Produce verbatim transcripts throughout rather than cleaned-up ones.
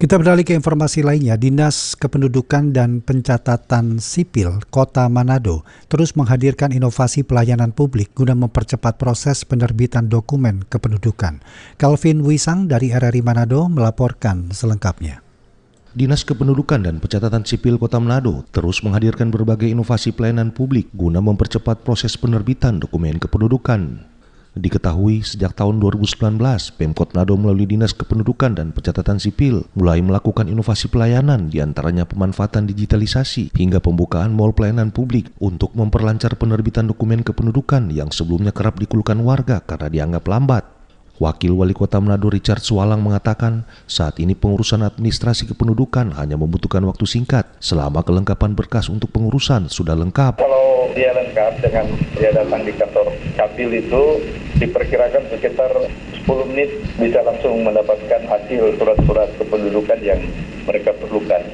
Kita beralih ke informasi lainnya. Dinas Kependudukan dan Pencatatan Sipil Kota Manado terus menghadirkan inovasi pelayanan publik guna mempercepat proses penerbitan dokumen kependudukan. Calvin Wisang dari R R I Manado melaporkan selengkapnya. Dinas Kependudukan dan Pencatatan Sipil Kota Manado terus menghadirkan berbagai inovasi pelayanan publik guna mempercepat proses penerbitan dokumen kependudukan. Diketahui sejak tahun dua ribu sembilan belas, Pemkot Manado melalui Dinas Kependudukan dan Pencatatan Sipil mulai melakukan inovasi pelayanan, diantaranya pemanfaatan digitalisasi hingga pembukaan mall pelayanan publik untuk memperlancar penerbitan dokumen kependudukan yang sebelumnya kerap dikeluhkan warga karena dianggap lambat. Wakil Wali Kota Manado Richard Sualang mengatakan saat ini pengurusan administrasi kependudukan hanya membutuhkan waktu singkat selama kelengkapan berkas untuk pengurusan sudah lengkap. Kalau dia lengkap dengan dia datang di kantor Capil itu diperkirakan sekitar sepuluh menit bisa langsung mendapatkan hasil surat-surat kependudukan yang mereka perlukan.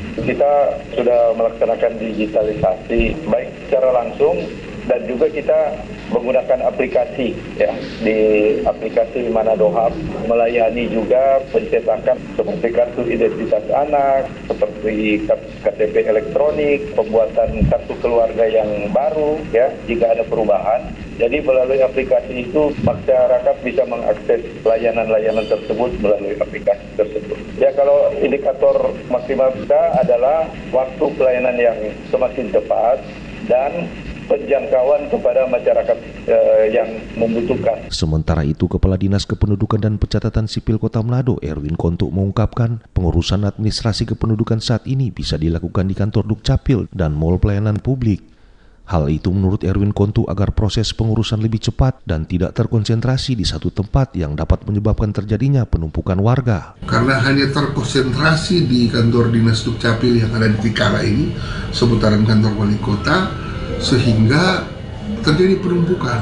Kita sudah melaksanakan digitalisasi baik secara langsung dan juga kita menggunakan aplikasi ya di aplikasi Manado Hub, melayani juga pencetakan seperti kartu identitas anak, seperti K T P elektronik, pembuatan kartu keluarga yang baru ya jika ada perubahan. Jadi melalui aplikasi itu masyarakat bisa mengakses layanan-layanan tersebut melalui aplikasi tersebut. Ya kalau indikator maksimal kita adalah waktu pelayanan yang semakin cepat dan penjangkauan kepada masyarakat eh, yang membutuhkan. Sementara itu, Kepala Dinas Kependudukan dan Pencatatan Sipil Kota Manado, Erwin Kontuk, mengungkapkan pengurusan administrasi kependudukan saat ini bisa dilakukan di kantor Dukcapil dan mall pelayanan publik. Hal itu menurut Erwin Kontuk agar proses pengurusan lebih cepat dan tidak terkonsentrasi di satu tempat yang dapat menyebabkan terjadinya penumpukan warga. Karena hanya terkonsentrasi di kantor Dinas Dukcapil yang ada di Tikala ini, seputaran kantor Wali Kota, sehingga terjadi penumpukan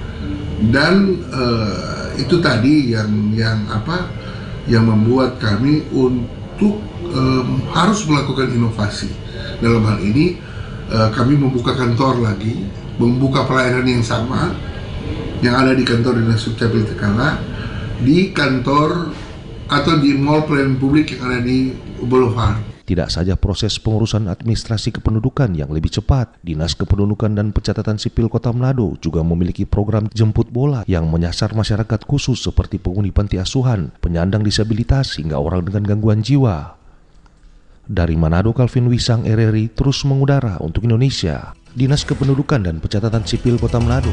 dan uh, itu tadi yang yang apa yang membuat kami untuk um, harus melakukan inovasi. Dalam hal ini uh, kami membuka kantor lagi, membuka pelayanan yang sama yang ada di kantor Dinas Dukcapil Tikala di kantor atau di mall pelayanan publik yang ada di Boulevard. Tidak saja proses pengurusan administrasi kependudukan yang lebih cepat, Dinas Kependudukan dan Pencatatan Sipil Kota Manado juga memiliki program jemput bola yang menyasar masyarakat khusus seperti penghuni panti asuhan, penyandang disabilitas, hingga orang dengan gangguan jiwa. Dari Manado, Calvin Wisang, R R I, terus mengudara untuk Indonesia. Dinas Kependudukan dan Pencatatan Sipil Kota Manado.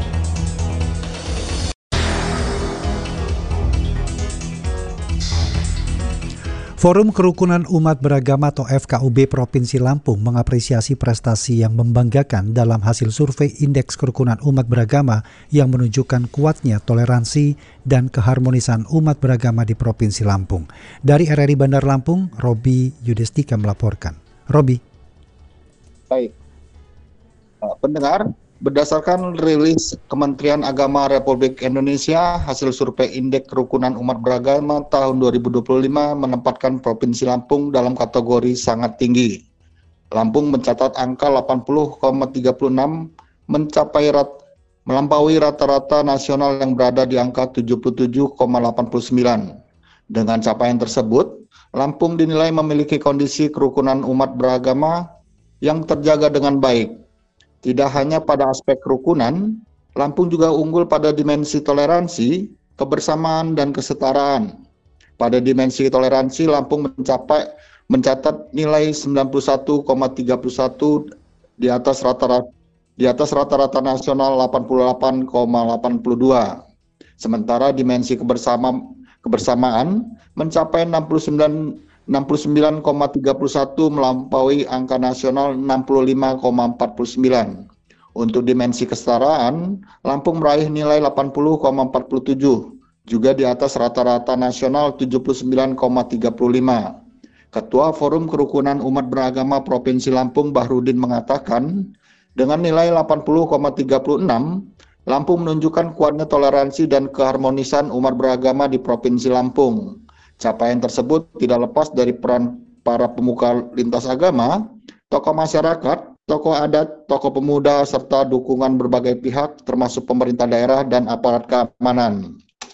Forum Kerukunan Umat Beragama atau F K U B Provinsi Lampung mengapresiasi prestasi yang membanggakan dalam hasil survei Indeks Kerukunan Umat Beragama yang menunjukkan kuatnya toleransi dan keharmonisan umat beragama di Provinsi Lampung. Dari R R I Bandar Lampung, Robi Yudestika melaporkan. Robi. Baik, pendengar, berdasarkan rilis Kementerian Agama Republik Indonesia, hasil survei Indeks Kerukunan Umat Beragama tahun dua ribu dua puluh lima menempatkan Provinsi Lampung dalam kategori sangat tinggi. Lampung mencatat angka delapan puluh koma tiga enam, mencapai rat, melampaui rata-rata nasional yang berada di angka tujuh puluh tujuh koma delapan sembilan. Dengan capaian tersebut, Lampung dinilai memiliki kondisi kerukunan umat beragama yang terjaga dengan baik. Tidak hanya pada aspek kerukunan, Lampung juga unggul pada dimensi toleransi, kebersamaan, dan kesetaraan. Pada dimensi toleransi, Lampung mencapai mencatat nilai sembilan puluh satu koma tiga satu di atas rata-rata di atas rata-rata nasional delapan puluh delapan koma delapan dua. Sementara dimensi kebersama, kebersamaan mencapai enam puluh sembilan koma tiga satu melampaui angka nasional enam puluh lima koma empat sembilan. Untuk dimensi kesetaraan, Lampung meraih nilai delapan puluh koma empat tujuh, juga di atas rata-rata nasional tujuh puluh sembilan koma tiga lima. Ketua Forum Kerukunan Umat Beragama Provinsi Lampung Bahrudin mengatakan, dengan nilai delapan puluh koma tiga enam, Lampung menunjukkan kuatnya toleransi dan keharmonisan umat beragama di Provinsi Lampung. Capaian tersebut tidak lepas dari peran para pemuka lintas agama, tokoh masyarakat, tokoh adat, tokoh pemuda, serta dukungan berbagai pihak termasuk pemerintah daerah dan aparat keamanan.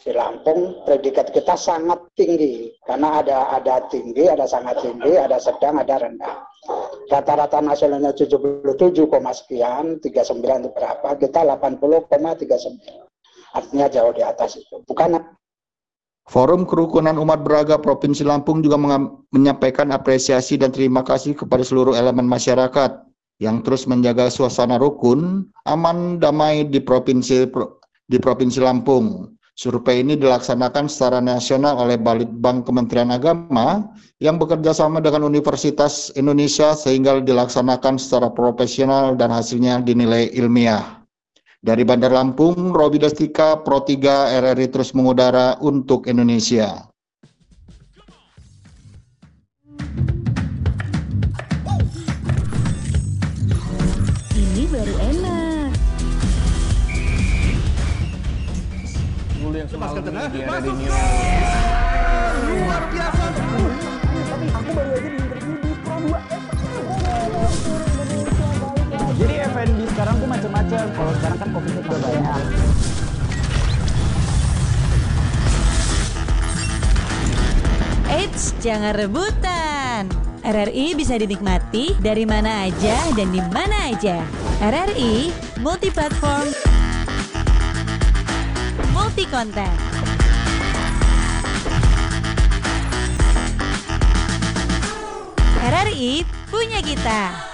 Provinsi Lampung predikat kita sangat tinggi karena ada ada tinggi, ada sangat tinggi, ada sedang, ada rendah. Rata-rata nasionalnya tujuh puluh tujuh, sekian, tiga puluh sembilan itu berapa? Kita delapan puluh koma tiga sembilan. Artinya jauh di atas itu. Bukan. Forum Kerukunan Umat Beragama Provinsi Lampung juga menyampaikan apresiasi dan terima kasih kepada seluruh elemen masyarakat yang terus menjaga suasana rukun, aman, damai di provinsi di Provinsi Lampung. Survei ini dilaksanakan secara nasional oleh Balitbang Kementerian Agama yang bekerja sama dengan Universitas Indonesia sehingga dilaksanakan secara profesional dan hasilnya dinilai ilmiah. Dari Bandar Lampung, Robi Dastika, Pro tiga R R I terus mengudara untuk Indonesia. Ini baru enak. Dulu yang semalam di R R I News. Luar biasa. Aku baru aja di interview di Pro dua. Jadi F and B sekarang tuh macam-macam. Kalau sekarang kan COVID udah banyak. Eits, jangan rebutan. R R I bisa dinikmati dari mana aja dan di mana aja. R R I multi platform, multi konten. R R I punya kita.